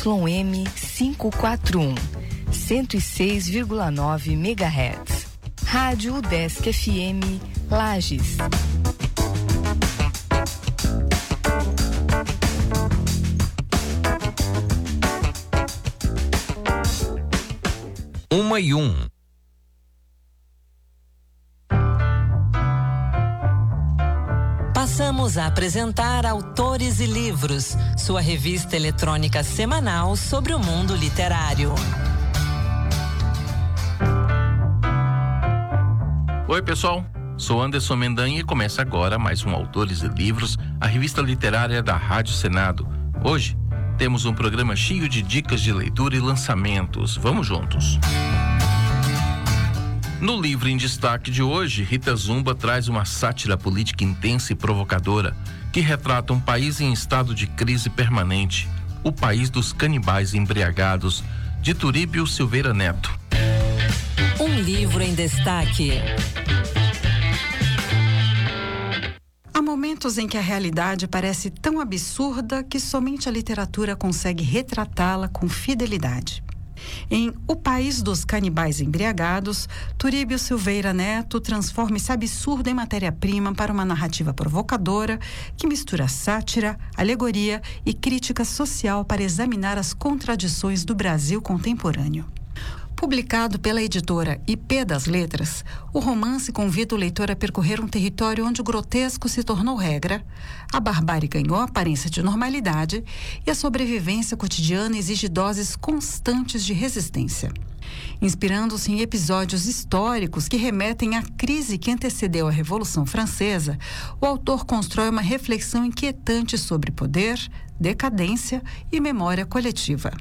YM 541, 106,9 MHz. Rádio UDESC FM Lages. Uma e um. Passamos a apresentar Autores e Livros, sua revista eletrônica semanal sobre o mundo literário. Oi, pessoal. Sou Anderson Mendanha e começa agora mais um Autores e Livros, a revista literária da Rádio Senado. Hoje temos um programa cheio de dicas de leitura e lançamentos. Vamos juntos. No livro em destaque de hoje, Rita Zumba traz uma sátira política intensa e provocadora que retrata um país em estado de crise permanente, o país dos canibais embriagados, de Turíbio Silveira Neto. Um livro em destaque. Há momentos em que a realidade parece tão absurda que somente a literatura consegue retratá-la com fidelidade. Em O País dos Canibais Embriagados, Turíbio Silveira Neto transforma esse absurdo em matéria-prima para uma narrativa provocadora que mistura sátira, alegoria e crítica social para examinar as contradições do Brasil contemporâneo. Publicado pela editora IP das Letras, o romance convida o leitor a percorrer um território onde o grotesco se tornou regra, a barbárie ganhou a aparência de normalidade e a sobrevivência cotidiana exige doses constantes de resistência. Inspirando-se em episódios históricos que remetem à crise que antecedeu a Revolução Francesa, o autor constrói uma reflexão inquietante sobre poder, decadência e memória coletiva.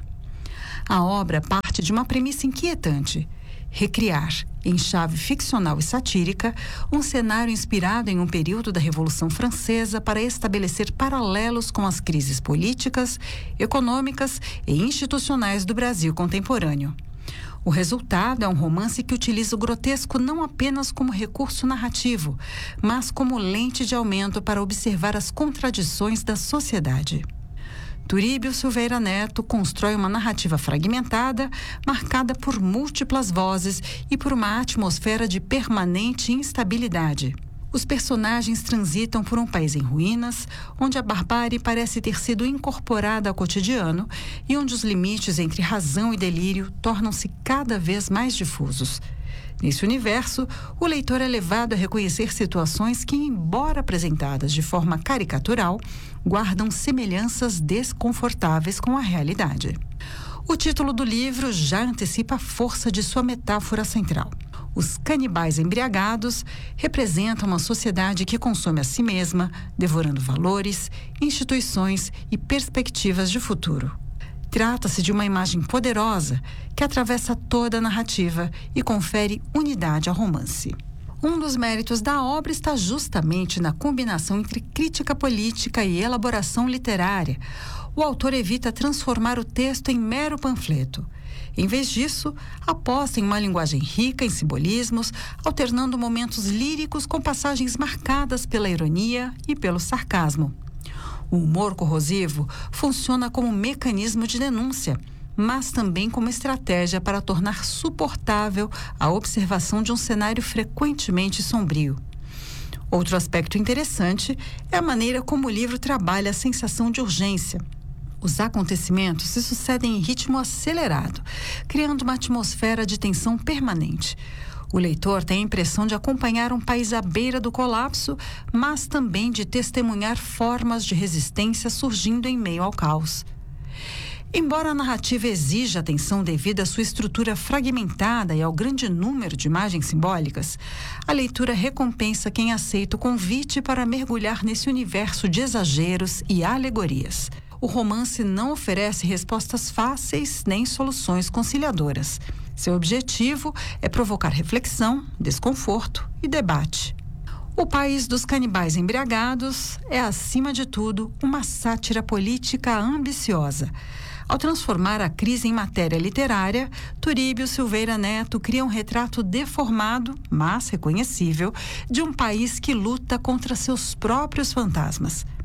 A obra parte de uma premissa inquietante: recriar, em chave ficcional e satírica, um cenário inspirado em um período da Revolução Francesa para estabelecer paralelos com as crises políticas, econômicas e institucionais do Brasil contemporâneo. O resultado é um romance que utiliza o grotesco não apenas como recurso narrativo, mas como lente de aumento para observar as contradições da sociedade. Turíbio Silveira Neto constrói uma narrativa fragmentada, marcada por múltiplas vozes e por uma atmosfera de permanente instabilidade. Os personagens transitam por um país em ruínas, onde a barbárie parece ter sido incorporada ao cotidiano e onde os limites entre razão e delírio tornam-se cada vez mais difusos. Nesse universo, o leitor é levado a reconhecer situações que, embora apresentadas de forma caricatural, guardam semelhanças desconfortáveis com a realidade. O título do livro já antecipa a força de sua metáfora central. Os canibais embriagados representam uma sociedade que consome a si mesma, devorando valores, instituições e perspectivas de futuro. Trata-se de uma imagem poderosa que atravessa toda a narrativa e confere unidade ao romance. Um dos méritos da obra está justamente na combinação entre crítica política e elaboração literária. O autor evita transformar o texto em mero panfleto. Em vez disso, aposta em uma linguagem rica em simbolismos, alternando momentos líricos com passagens marcadas pela ironia e pelo sarcasmo. O humor corrosivo funciona como mecanismo de denúncia, mas também como estratégia para tornar suportável a observação de um cenário frequentemente sombrio. Outro aspecto interessante é a maneira como o livro trabalha a sensação de urgência. Os acontecimentos se sucedem em ritmo acelerado, criando uma atmosfera de tensão permanente. O leitor tem a impressão de acompanhar um país à beira do colapso, mas também de testemunhar formas de resistência surgindo em meio ao caos. Embora a narrativa exija atenção devido à sua estrutura fragmentada e ao grande número de imagens simbólicas, a leitura recompensa quem aceita o convite para mergulhar nesse universo de exageros e alegorias. O romance não oferece respostas fáceis nem soluções conciliadoras. Seu objetivo é provocar reflexão, desconforto e debate. O País dos Canibais Embriagados é, acima de tudo, uma sátira política ambiciosa. Ao transformar a crise em matéria literária, Turíbio Silveira Neto cria um retrato deformado, mas reconhecível, de um país que luta contra seus próprios fantasmas.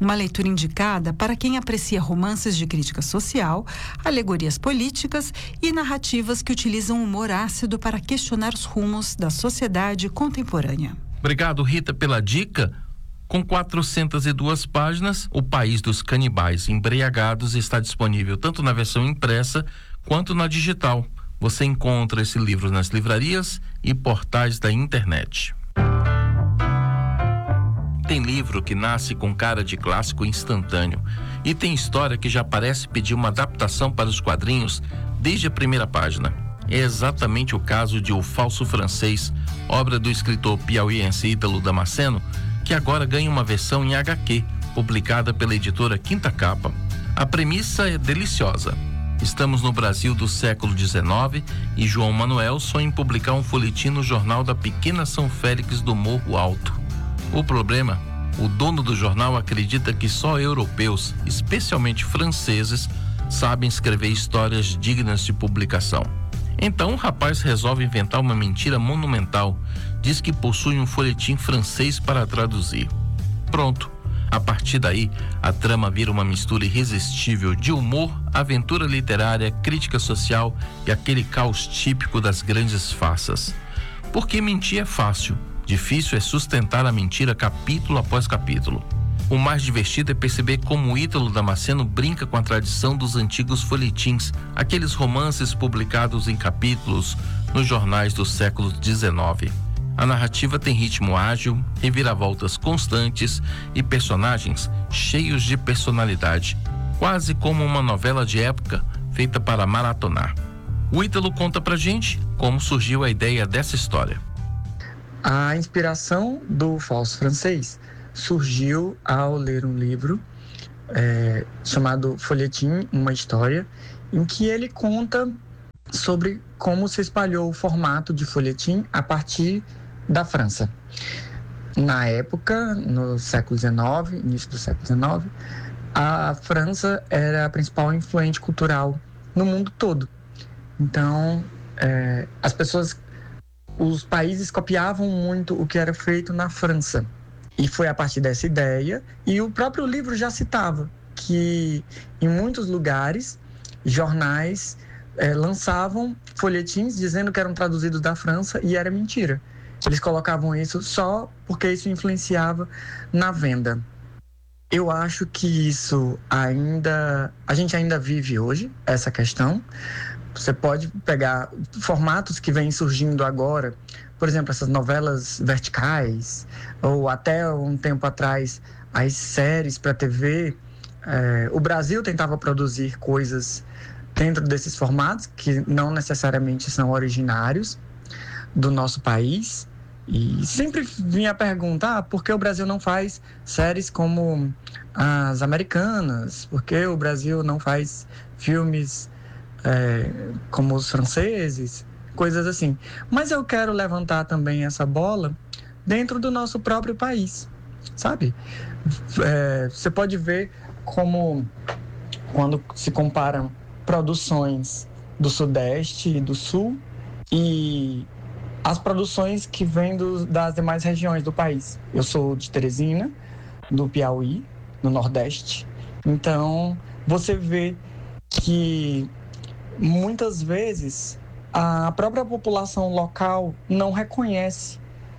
Uma leitura indicada para quem aprecia romances de crítica social, alegorias políticas e narrativas que utilizam humor ácido para questionar os rumos da sociedade contemporânea. Obrigado, Rita, pela dica. Com 402 páginas, O País dos Canibais Embriagados está disponível tanto na versão impressa quanto na digital. Você encontra esse livro nas livrarias e portais da internet. Tem livro que nasce com cara de clássico instantâneo e tem história que já parece pedir uma adaptação para os quadrinhos desde a primeira página. É exatamente o caso de O Falso Francês, obra do escritor piauiense Ítalo Damasceno, que agora ganha uma versão em HQ, publicada pela editora Quinta Capa. A premissa é deliciosa. Estamos no Brasil do século XIX e João Manuel sonha em publicar um folhetim no jornal da pequena São Félix do Morro Alto. O problema? O dono do jornal acredita que só europeus, especialmente franceses, sabem escrever histórias dignas de publicação. Então o rapaz resolve inventar uma mentira monumental. Diz que possui um folhetim francês para traduzir. Pronto. A partir daí, a trama vira uma mistura irresistível de humor, aventura literária, crítica social e aquele caos típico das grandes farsas. Porque mentir é fácil. Difícil é sustentar a mentira capítulo após capítulo. O mais divertido é perceber como o Ítalo Damasceno brinca com a tradição dos antigos folhetins, aqueles romances publicados em capítulos nos jornais do século XIX. A narrativa tem ritmo ágil, reviravoltas constantes e personagens cheios de personalidade, quase como uma novela de época feita para maratonar. O Ítalo conta pra gente como surgiu a ideia dessa história. A inspiração do Falso Francês surgiu ao ler um livro chamado Folhetim, uma História, em que ele conta sobre como se espalhou o formato de folhetim a partir da França. Na época, no século XIX, início do século XIX, a França era a principal influente cultural no mundo todo. Então, os países copiavam muito o que era feito na França. E foi a partir dessa ideia, e o próprio livro já citava, que em muitos lugares, jornais lançavam folhetins dizendo que eram traduzidos da França e era mentira. Eles colocavam isso só porque isso influenciava na venda. Eu acho que isso a gente ainda vive hoje, essa questão. Você pode pegar formatos que vêm surgindo agora, por exemplo, essas novelas verticais, ou até um tempo atrás, as séries para TV. O Brasil tentava produzir coisas dentro desses formatos, que não necessariamente são originários do nosso país. E sempre vinha a pergunta, por que o Brasil não faz séries como as americanas? Por que o Brasil não faz filmes como os franceses? Coisas assim. Mas eu quero levantar também essa bola dentro do nosso próprio país, sabe? Você pode ver como, quando se comparam produções do Sudeste e do Sul e as produções que vêm das demais regiões do país. Eu sou de Teresina, do Piauí, no Nordeste. Então, você vê que muitas vezes a própria população local não reconhece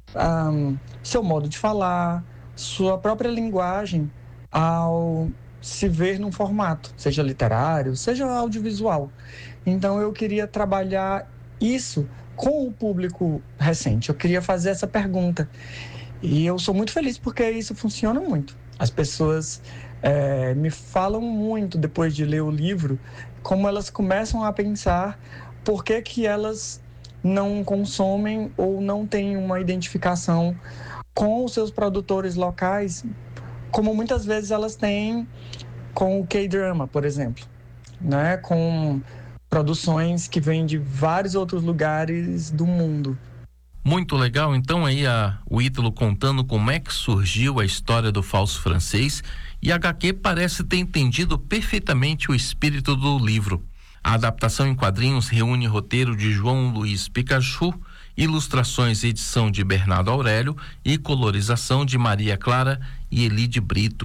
seu modo de falar, sua própria linguagem ao se ver num formato, seja literário, seja audiovisual. Então eu queria trabalhar isso com o público recente. Eu queria fazer essa pergunta. E eu sou muito feliz porque isso funciona muito. As pessoas me falam muito depois de ler o livro, como elas começam a pensar por que elas não consomem ou não têm uma identificação com os seus produtores locais, como muitas vezes elas têm com o K-drama, por exemplo, né? Com produções que vêm de vários outros lugares do mundo. Muito legal, então aí o Ítalo contando como é que surgiu a história do Falso Francês, e a HQ parece ter entendido perfeitamente o espírito do livro. A adaptação em quadrinhos reúne roteiro de João Luiz Pikachu, ilustrações e edição de Bernardo Aurélio e colorização de Maria Clara e Elide Brito.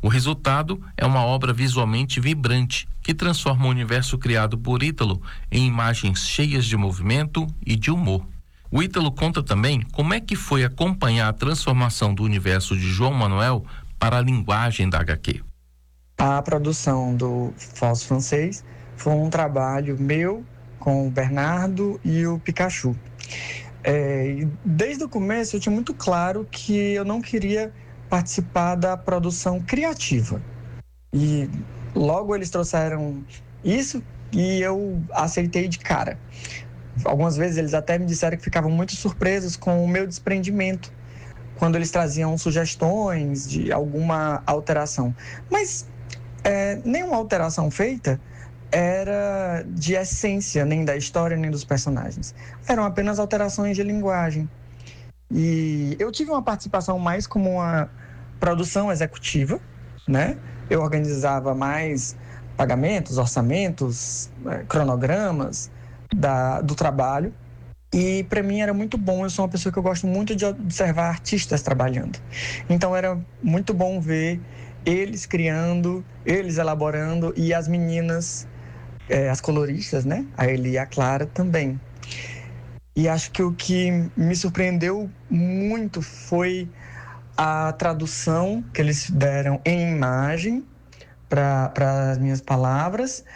O resultado é uma obra visualmente vibrante que transforma o universo criado por Ítalo em imagens cheias de movimento e de humor. O Ítalo conta também como é que foi acompanhar a transformação do universo de João Manuel para a linguagem da HQ. A produção do Falso Francês foi um trabalho meu com o Bernardo e o Pikachu. Desde o começo eu tinha muito claro que eu não queria participar da produção criativa. E logo eles trouxeram isso e eu aceitei de cara. Algumas vezes eles até me disseram que ficavam muito surpresos com o meu desprendimento quando eles traziam sugestões de alguma alteração. Mas nenhuma alteração feita era de essência, nem da história, nem dos personagens. Eram apenas alterações de linguagem. E eu tive uma participação mais como uma produção executiva, né? Eu organizava mais pagamentos, orçamentos, cronogramas do trabalho. E para mim era muito bom. Eu sou uma pessoa que eu gosto muito de observar artistas trabalhando. Então era muito bom ver eles criando, eles elaborando e as meninas, as coloristas, né? A Eli e a Clara também. E acho que o que me surpreendeu muito foi a tradução que eles deram em imagem para as minhas palavras.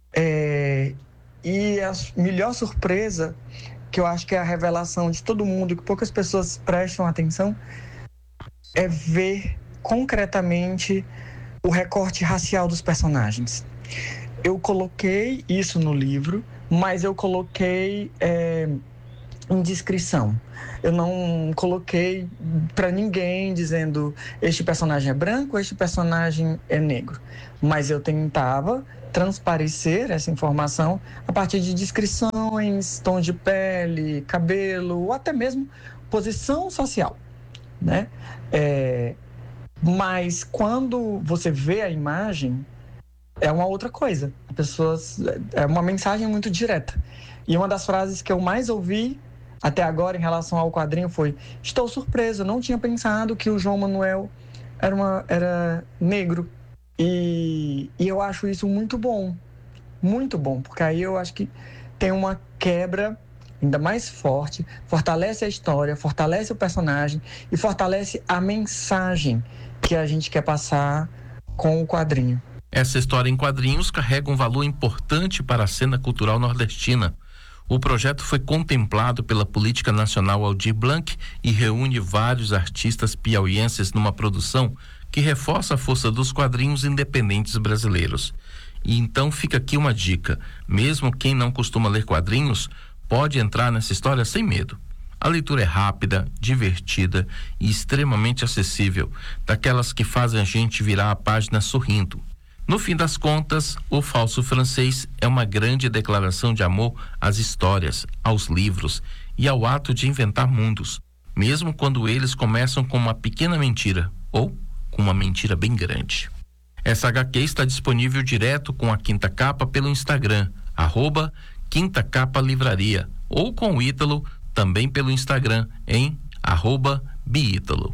E a melhor surpresa, que eu acho que é a revelação de todo mundo, que poucas pessoas prestam atenção, é ver concretamente o recorte racial dos personagens. Eu coloquei isso no livro, mas eu coloquei em descrição. Eu não coloquei para ninguém dizendo este personagem é branco, este personagem é negro. Mas eu tentava transparecer essa informação a partir de descrições, tom de pele, cabelo, ou até mesmo posição social, né? Mas quando você vê a imagem, é uma outra coisa. É uma mensagem muito direta. E uma das frases que eu mais ouvi até agora em relação ao quadrinho foi: estou surpreso, não tinha pensado que o João Manuel era negro. E eu acho isso muito bom, porque aí eu acho que tem uma quebra ainda mais forte, fortalece a história, fortalece o personagem e fortalece a mensagem que a gente quer passar com o quadrinho. Essa história em quadrinhos carrega um valor importante para a cena cultural nordestina. O projeto foi contemplado pela Política Nacional Aldir Blanc e reúne vários artistas piauienses numa produção que reforça a força dos quadrinhos independentes brasileiros. E então fica aqui uma dica: mesmo quem não costuma ler quadrinhos pode entrar nessa história sem medo. A leitura é rápida, divertida e extremamente acessível, daquelas que fazem a gente virar a página sorrindo. No fim das contas, O Falso Francês é uma grande declaração de amor às histórias, aos livros e ao ato de inventar mundos, mesmo quando eles começam com uma pequena mentira ou com uma mentira bem grande. Essa HQ está disponível direto com a Quinta Capa pelo Instagram, @QuintaCapaLivraria, ou com o Ítalo também pelo Instagram em @biítalo.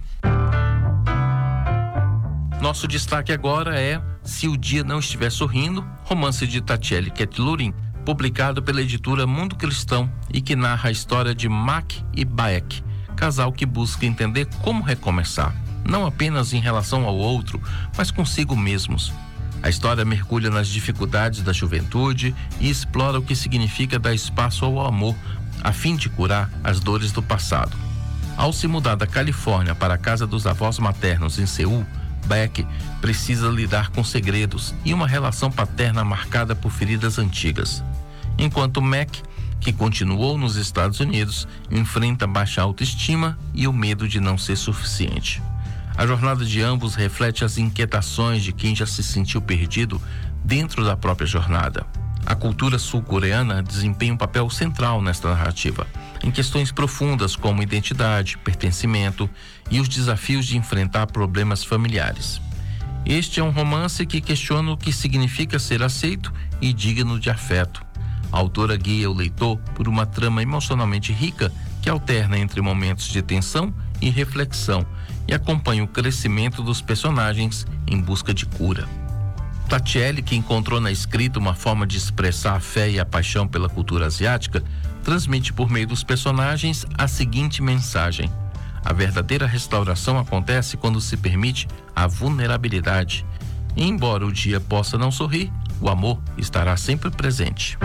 Nosso destaque agora é Se o Dia Não Estiver Sorrindo, romance de Tatiele Ketlurin, publicado pela editora Mundo Cristão e que narra a história de Mac e Baek, casal que busca entender como recomeçar, não apenas em relação ao outro, mas consigo mesmos. A história mergulha nas dificuldades da juventude e explora o que significa dar espaço ao amor, a fim de curar as dores do passado. Ao se mudar da Califórnia para a casa dos avós maternos em Seul, Beck precisa lidar com segredos e uma relação paterna marcada por feridas antigas. Enquanto Mac, que continuou nos Estados Unidos, enfrenta baixa autoestima e o medo de não ser suficiente. A jornada de ambos reflete as inquietações de quem já se sentiu perdido dentro da própria jornada. A cultura sul-coreana desempenha um papel central nesta narrativa, em questões profundas como identidade, pertencimento e os desafios de enfrentar problemas familiares. Este é um romance que questiona o que significa ser aceito e digno de afeto. A autora guia o leitor por uma trama emocionalmente rica que alterna entre momentos de tensão e reflexão e acompanha o crescimento dos personagens em busca de cura. Tachieli, que encontrou na escrita uma forma de expressar a fé e a paixão pela cultura asiática, transmite por meio dos personagens a seguinte mensagem: a verdadeira restauração acontece quando se permite a vulnerabilidade. E embora o dia possa não sorrir, o amor estará sempre presente.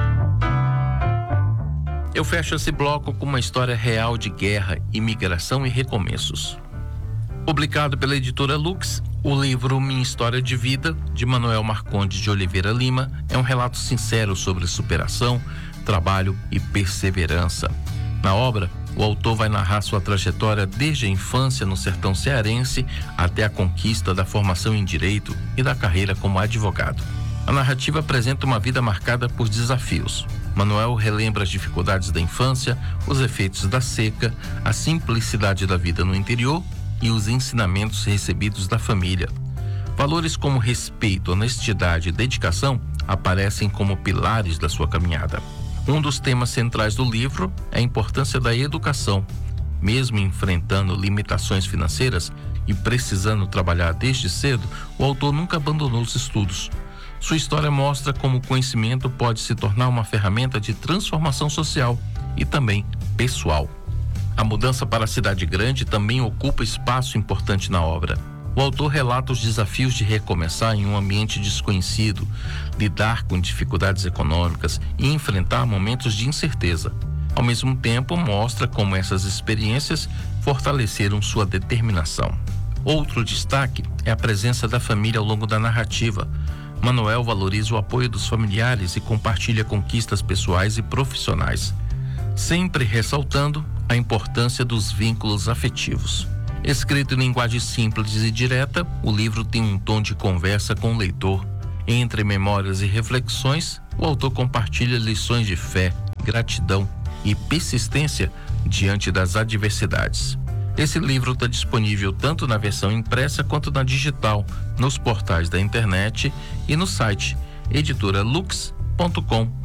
Eu fecho esse bloco com uma história real de guerra, imigração e recomeços. Publicado pela editora Lux, o livro Minha História de Vida, de Manuel Marcondes de Oliveira Lima, é um relato sincero sobre superação, trabalho e perseverança. Na obra, o autor vai narrar sua trajetória desde a infância no sertão cearense até a conquista da formação em direito e da carreira como advogado. A narrativa apresenta uma vida marcada por desafios. Manuel relembra as dificuldades da infância, os efeitos da seca, a simplicidade da vida no interior e os ensinamentos recebidos da família. Valores como respeito, honestidade e dedicação aparecem como pilares da sua caminhada. Um dos temas centrais do livro é a importância da educação. Mesmo enfrentando limitações financeiras e precisando trabalhar desde cedo, o autor nunca abandonou os estudos. Sua história mostra como o conhecimento pode se tornar uma ferramenta de transformação social e também pessoal. A mudança para a cidade grande também ocupa espaço importante na obra. O autor relata os desafios de recomeçar em um ambiente desconhecido, lidar com dificuldades econômicas e enfrentar momentos de incerteza. Ao mesmo tempo, mostra como essas experiências fortaleceram sua determinação. Outro destaque é a presença da família ao longo da narrativa. Manuel valoriza o apoio dos familiares e compartilha conquistas pessoais e profissionais, sempre ressaltando a importância dos vínculos afetivos. Escrito em linguagem simples e direta, o livro tem um tom de conversa com o leitor. Entre memórias e reflexões, o autor compartilha lições de fé, gratidão e persistência diante das adversidades. Esse livro está disponível tanto na versão impressa quanto na digital, nos portais da internet e no site editoralux.com.br.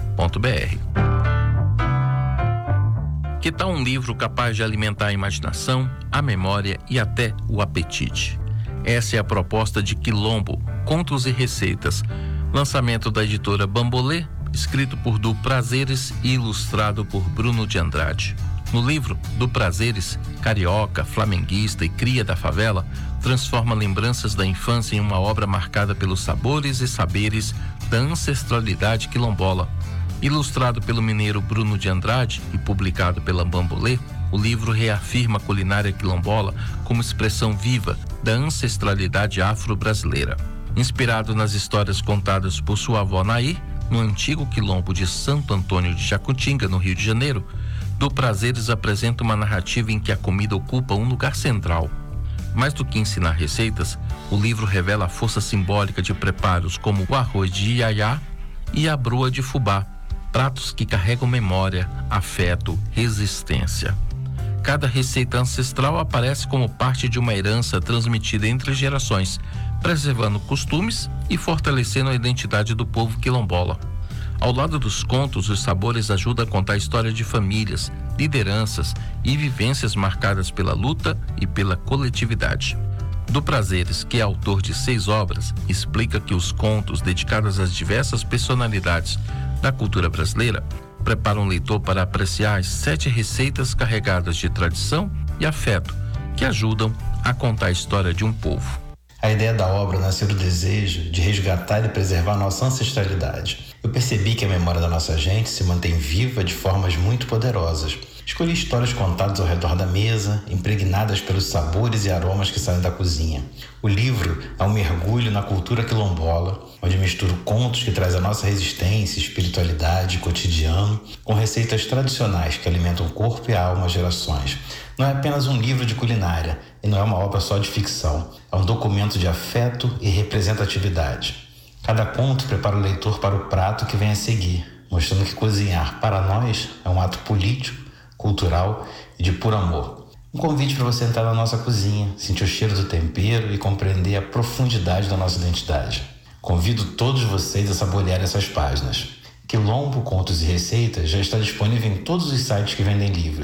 Que tal um livro capaz de alimentar a imaginação, a memória e até o apetite? Essa é a proposta de Quilombo, Contos e Receitas, lançamento da editora Bambolê, escrito por Du Prazeres e ilustrado por Bruno de Andrade. No livro, Du Prazeres, carioca, flamenguista e cria da favela, transforma lembranças da infância em uma obra marcada pelos sabores e saberes da ancestralidade quilombola. Ilustrado pelo mineiro Bruno de Andrade e publicado pela Bambolê, o livro reafirma a culinária quilombola como expressão viva da ancestralidade afro-brasileira. Inspirado nas histórias contadas por sua avó Nair, no antigo quilombo de Santo Antônio de Jacutinga, no Rio de Janeiro, Du Prazeres apresenta uma narrativa em que a comida ocupa um lugar central. Mais do que ensinar receitas, o livro revela a força simbólica de preparos como o arroz de iaiá e a broa de fubá, pratos que carregam memória, afeto, resistência. Cada receita ancestral aparece como parte de uma herança transmitida entre gerações, preservando costumes e fortalecendo a identidade do povo quilombola. Ao lado dos contos, os sabores ajudam a contar a história de famílias, lideranças e vivências marcadas pela luta e pela coletividade. Du Prazeres, que é autor de 6 obras, explica que os contos dedicados às diversas personalidades da cultura brasileira preparam o leitor para apreciar as 7 receitas carregadas de tradição e afeto que ajudam a contar a história de um povo. A ideia da obra nasceu do desejo de resgatar e preservar nossa ancestralidade. Eu percebi que a memória da nossa gente se mantém viva de formas muito poderosas. Escolhi histórias contadas ao redor da mesa, impregnadas pelos sabores e aromas que saem da cozinha. O livro é um mergulho na cultura quilombola, onde misturo contos que trazem a nossa resistência, espiritualidade, cotidiano, com receitas tradicionais que alimentam o corpo e a alma há gerações. Não é apenas um livro de culinária e não é uma obra só de ficção. É um documento de afeto e representatividade. Cada conto prepara o leitor para o prato que vem a seguir, mostrando que cozinhar para nós é um ato político, cultural e de puro amor. Um convite para você entrar na nossa cozinha, sentir o cheiro do tempero e compreender a profundidade da nossa identidade. Convido todos vocês a saborear essas páginas. Quilombo, Contos e Receitas já está disponível em todos os sites que vendem livros.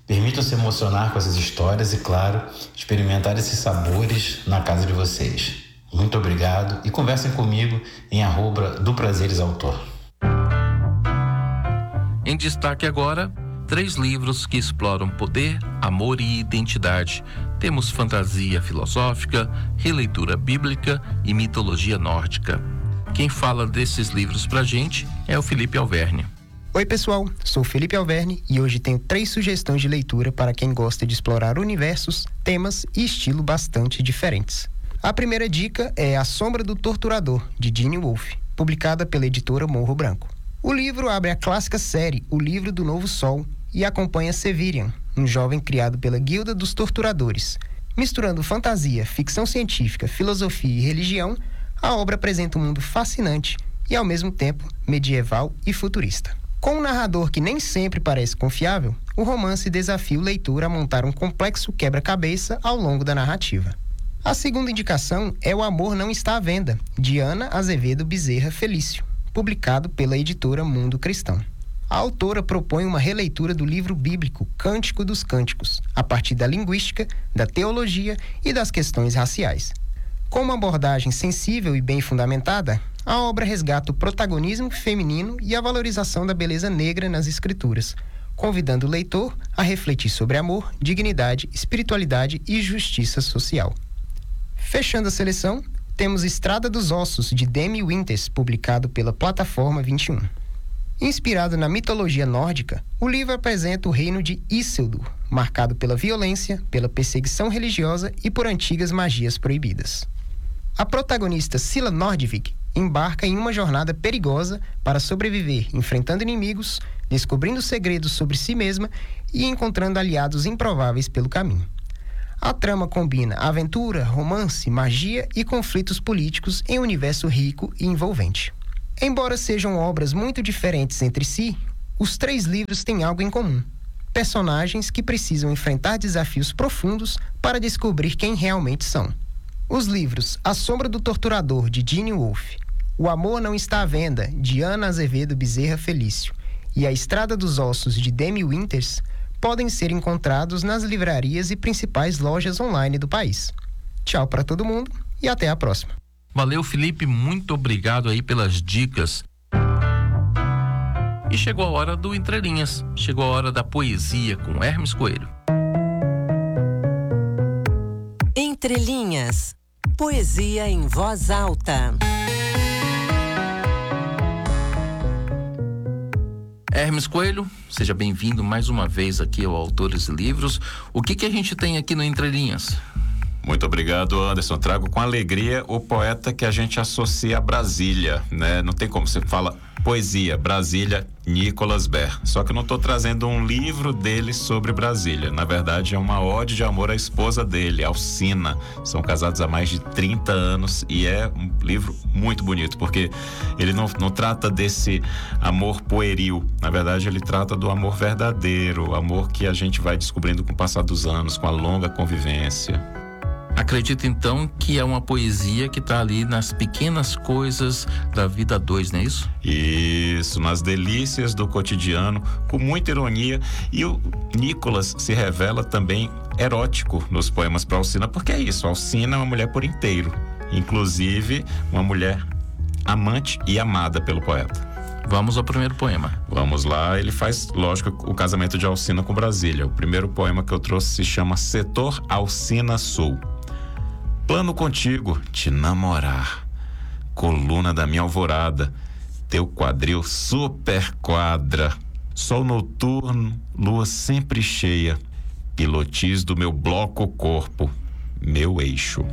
Permitam-se emocionar com essas histórias e, claro, experimentar esses sabores na casa de vocês. Muito obrigado e conversem comigo em @doprazeresautor. Em destaque agora, 3 livros que exploram poder, amor e identidade. Temos fantasia filosófica, releitura bíblica e mitologia nórdica. Quem fala desses livros pra gente é o Felipe Alverne. Oi pessoal, sou Felipe Alverne e hoje tenho 3 sugestões de leitura para quem gosta de explorar universos, temas e estilo bastante diferentes. A primeira dica é A Sombra do Torturador, de Gene Wolfe, publicada pela editora Morro Branco. O livro abre a clássica série O Livro do Novo Sol e acompanha Severian, um jovem criado pela Guilda dos Torturadores. Misturando fantasia, ficção científica, filosofia e religião, a obra apresenta um mundo fascinante e, ao mesmo tempo, medieval e futurista. Com um narrador que nem sempre parece confiável, o romance desafia o leitor a montar um complexo quebra-cabeça ao longo da narrativa. A segunda indicação é O Amor Não Está à Venda, de Ana Azevedo Bezerra Felício, publicado pela editora Mundo Cristão. A autora propõe uma releitura do livro bíblico Cântico dos Cânticos, a partir da linguística, da teologia e das questões raciais. Com uma abordagem sensível e bem fundamentada, a obra resgata o protagonismo feminino e a valorização da beleza negra nas escrituras, convidando o leitor a refletir sobre amor, dignidade, espiritualidade e justiça social. Fechando a seleção, temos Estrada dos Ossos, de Demi Winters, publicado pela Plataforma 21. Inspirado na mitologia nórdica, o livro apresenta o reino de Isildur, marcado pela violência, pela perseguição religiosa e por antigas magias proibidas. A protagonista Scylla Nordvik embarca em uma jornada perigosa para sobreviver, enfrentando inimigos, descobrindo segredos sobre si mesma e encontrando aliados improváveis pelo caminho. A trama combina aventura, romance, magia e conflitos políticos em um universo rico e envolvente. Embora sejam obras muito diferentes entre si, os 3 livros têm algo em comum: personagens que precisam enfrentar desafios profundos para descobrir quem realmente são. Os livros A Sombra do Torturador, de Gene Wolfe, O Amor Não Está à Venda, de Ana Azevedo Bezerra Felício, e A Estrada dos Ossos, de Demi Winters, podem ser encontrados nas livrarias e principais lojas online do país. Tchau para todo mundo e até a próxima. Valeu, Felipe, muito obrigado aí pelas dicas. E chegou a hora do Entre Linhas, chegou a hora da poesia com Hermes Coelho. Entre Linhas, poesia em voz alta. Hermes Coelho, seja bem-vindo mais uma vez aqui ao Autores e Livros. O que a gente tem aqui no Entre Linhas? Muito obrigado, Anderson. Trago com alegria o poeta que a gente associa a Brasília, né? Não tem como, você fala poesia, Brasília, Nicolas Ber. Só que eu não estou trazendo um livro dele sobre Brasília. Na verdade, é uma ode de amor à esposa dele, Alcina. São casados há mais de 30 anos e é um livro muito bonito, porque ele não trata desse amor pueril. Na verdade, ele trata do amor verdadeiro, o amor que a gente vai descobrindo com o passar dos anos, com a longa convivência. Acredito então que é uma poesia que está ali nas pequenas coisas da vida a dois, não é isso? Isso, nas delícias do cotidiano, com muita ironia. E o Nicolas se revela também erótico nos poemas para Alcina, porque é isso, Alcina é uma mulher por inteiro, inclusive uma mulher amante e amada pelo poeta. Vamos ao primeiro poema. Vamos lá, ele faz, lógico, o casamento de Alcina com Brasília. O primeiro poema que eu trouxe se chama Setor Alcina Sul. Plano contigo, te namorar, coluna da minha alvorada, teu quadril super quadra, sol noturno, lua sempre cheia, pilotis do meu bloco corpo, meu eixo.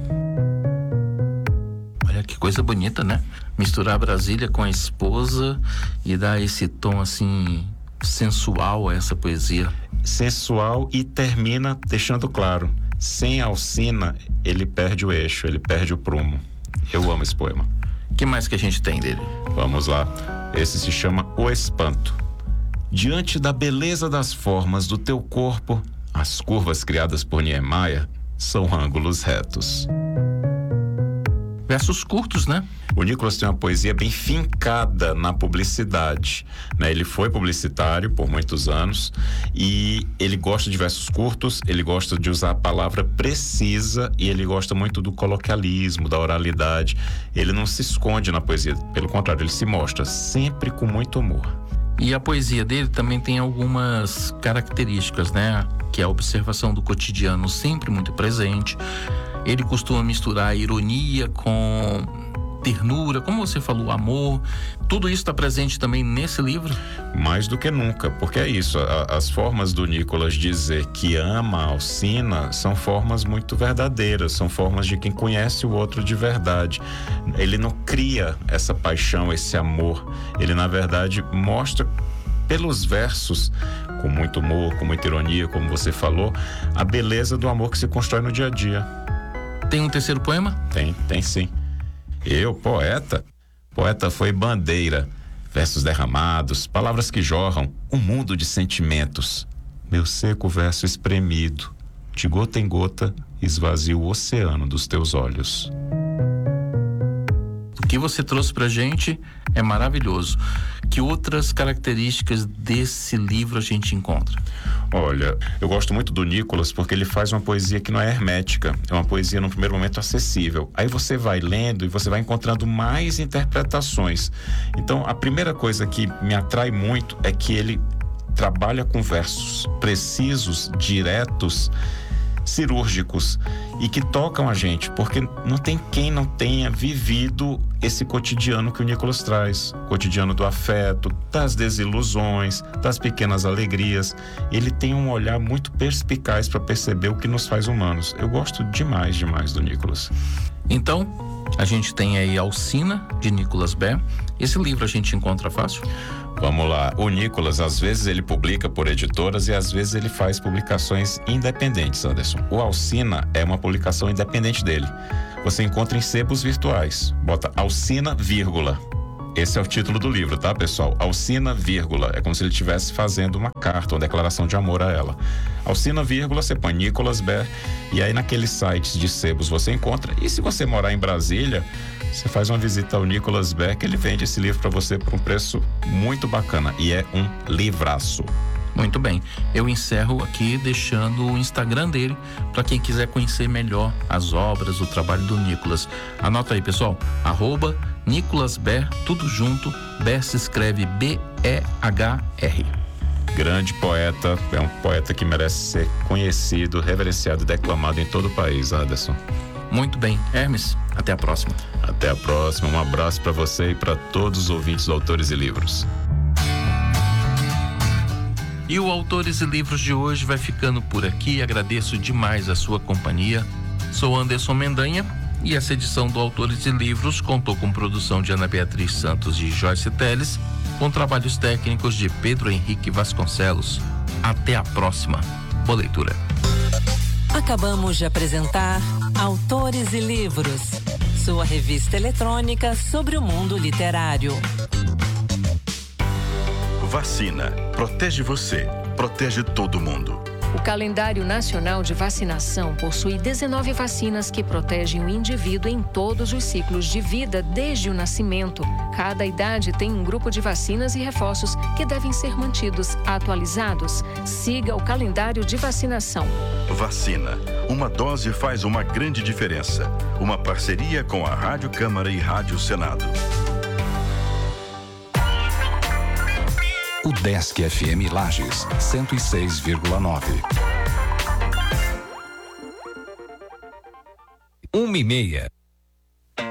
Olha que coisa bonita, né? Misturar Brasília com a esposa e dar esse tom assim sensual a essa poesia. Sensual e termina deixando claro: sem Alcina, ele perde o eixo, ele perde o prumo. Eu amo esse poema. O que mais que a gente tem dele? Vamos lá. Esse se chama O Espanto. Diante da beleza das formas do teu corpo, as curvas criadas por Niemeyer são ângulos retos. versos curtos, né? O Nicolas tem uma poesia bem fincada na publicidade, né? Ele foi publicitário por muitos anos e ele gosta de versos curtos, ele gosta de usar a palavra precisa e ele gosta muito do coloquialismo, da oralidade. Ele não se esconde na poesia, pelo contrário, ele se mostra sempre com muito humor. E a poesia dele também tem algumas características, né? Que é a observação do cotidiano sempre muito presente. Ele costuma misturar a ironia com ternura, como você falou, amor. Tudo isso está presente também nesse livro? Mais do que nunca, porque é isso. As formas do Nicolas dizer que ama a Alcina são formas muito verdadeiras, são formas de quem conhece o outro de verdade. Ele não cria essa paixão, esse amor. Ele, na verdade, mostra pelos versos, com muito humor, com muita ironia, como você falou, a beleza do amor que se constrói no dia a dia. Tem um terceiro poema? Tem sim. Eu, poeta foi bandeira, versos derramados, palavras que jorram, um mundo de sentimentos. Meu seco verso espremido, de gota em gota, esvazio o oceano dos teus olhos. O que você trouxe pra gente é maravilhoso. Que outras características desse livro a gente encontra? Olha, eu gosto muito do Nicolas porque ele faz uma poesia que não é hermética, é uma poesia no primeiro momento acessível. Aí você vai lendo e você vai encontrando mais interpretações. Então, a primeira coisa que me atrai muito é que ele trabalha com versos precisos, diretos, cirúrgicos e que tocam a gente, porque não tem quem não tenha vivido esse cotidiano que o Nicolas traz, cotidiano do afeto, das desilusões, das pequenas alegrias. Ele tem um olhar muito perspicaz para perceber o que nos faz humanos. Eu gosto demais do Nicolas. Então, a gente tem aí Alcina, de Nicolas Baer. Esse livro a gente encontra fácil? Vamos lá, o Nicolas, às vezes ele publica por editoras e às vezes ele faz publicações independentes, Anderson. O Alcina é uma publicação independente dele. Você encontra em sebos virtuais. Bota Alcina, vírgula. Esse é o título do livro, tá, pessoal? Alcina, vírgula. É como se ele estivesse fazendo uma carta, uma declaração de amor a ela. Alcina, vírgula, você põe Nicolas Baer e aí naqueles sites de sebos você encontra. E se você morar em Brasília, você faz uma visita ao Nicolas Baer, que ele vende esse livro para você por um preço muito bacana. E é um livraço. Muito bem. Eu encerro aqui deixando o Instagram dele para quem quiser conhecer melhor as obras, o trabalho do Nicolas. Anota aí, pessoal. @Nicolas Baer, tudo junto. Baer se escreve B-E-H-R. Grande poeta, é um poeta que merece ser conhecido, reverenciado e declamado em todo o país, Anderson. Muito bem. Hermes, até a próxima. Até a próxima. Um abraço para você e para todos os ouvintes do Autores e Livros. E o Autores e Livros de hoje vai ficando por aqui. Agradeço demais a sua companhia. Sou Anderson Mendanha e essa edição do Autores e Livros contou com produção de Ana Beatriz Santos e Joyce Teles, com trabalhos técnicos de Pedro Henrique Vasconcelos. Até a próxima. Boa leitura. Acabamos de apresentar Autores e Livros, sua revista eletrônica sobre o mundo literário. Vacina. Protege você. Protege todo mundo. O calendário nacional de vacinação possui 19 vacinas que protegem o indivíduo em todos os ciclos de vida desde o nascimento. Cada idade tem um grupo de vacinas e reforços que devem ser mantidos atualizados. Siga o calendário de vacinação. Vacina. Uma dose faz uma grande diferença. Uma parceria com a Rádio Câmara e Rádio Senado. O Desk FM Lages, 106,9. 1h30.